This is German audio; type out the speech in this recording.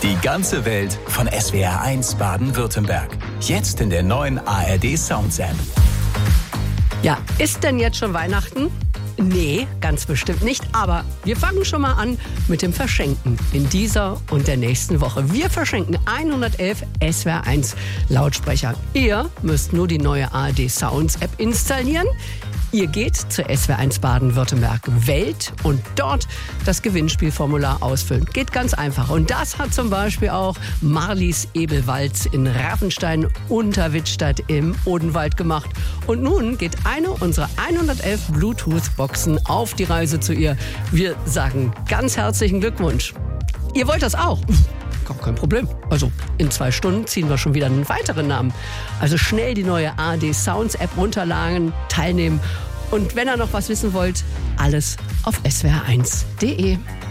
Die ganze Welt von SWR1 Baden-Württemberg. Jetzt in der neuen ARD Sounds App. Ja, ist denn jetzt schon Weihnachten? Nee, ganz bestimmt nicht. Aber wir fangen schon mal an mit dem Verschenken in dieser und der nächsten Woche. Wir verschenken 111 SWR1 Lautsprecher. Ihr müsst nur die neue ARD Sounds App installieren. Ihr geht zur SWR1 Baden-Württemberg Welt und dort das Gewinnspielformular ausfüllen. Geht ganz einfach. Und das hat zum Beispiel auch Marlies Ebelwalz in Raffenstein Unterwittstadt im Odenwald gemacht. Und nun geht eine unserer 111 Bluetooth-Boxen auf die Reise zu ihr. Wir sagen ganz herzlichen Glückwunsch. Ihr wollt das auch? Kein Problem. Also in 2 Stunden ziehen wir schon wieder einen weiteren Namen. Also schnell die neue ARD Sounds App runterladen, teilnehmen. Und wenn ihr noch was wissen wollt, alles auf swr1.de.